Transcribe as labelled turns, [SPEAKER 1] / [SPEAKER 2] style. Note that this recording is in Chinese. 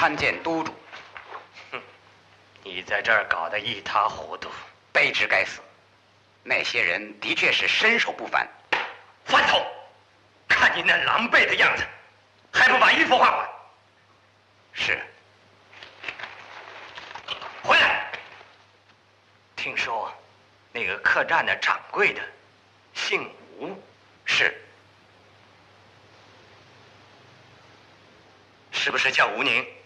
[SPEAKER 1] 参见督主。
[SPEAKER 2] 哼，你在这儿搞得一塌糊涂，
[SPEAKER 1] 卑职该死。那些人的确是身手不凡。
[SPEAKER 2] 饭头，看你那狼狈的样子，还不把衣服换换？
[SPEAKER 1] 是。
[SPEAKER 2] 回来。听说，那个客栈的掌柜的，姓吴。
[SPEAKER 1] 是。
[SPEAKER 2] 是不是叫吴宁？